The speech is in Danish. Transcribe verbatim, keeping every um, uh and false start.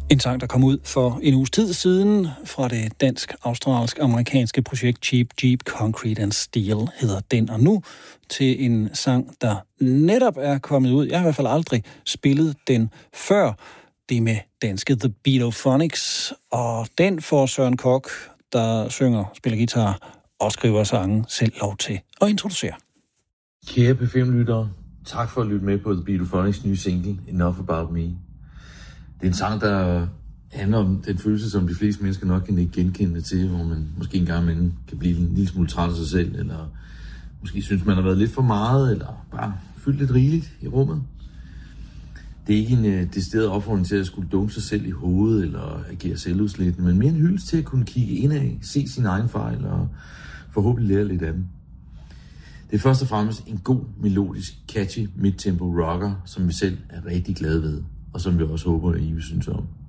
En sang, der kom ud for en uges tid siden fra det dansk-australsk-amerikanske projekt Cheap Jeep Concrete and Steel hedder den. Og nu til en sang, der netop er kommet ud. Jeg har i hvert fald aldrig spillet den før. Det er med danske The Beatophonics. Og den får Søren Kok, der synger, spiller guitar og skriver sange, selv lov til at introducere. Kære P fem-lyttere, tak for at lytte med på The Beatophonics nye single, Enough About Me. Det er en sang, der handler om den følelse, som de fleste mennesker nok kan ikke genkende til, hvor man måske engang imellem kan blive en lille smule træt af sig selv, eller måske synes, man har været lidt for meget, eller bare fyldt lidt rigeligt i rummet. Det er ikke en uh, decideret opfordring til at skulle dunke sig selv i hovedet, eller agere selvudslættende, men mere en hyldest til at kunne kigge indad, se sin egen fejl, og forhåbentlig lære lidt af dem. Det er først og fremmest en god, melodisk, catchy, midtempo rocker, som vi selv er rigtig glade ved, og som vi også håber, at I vil synes om.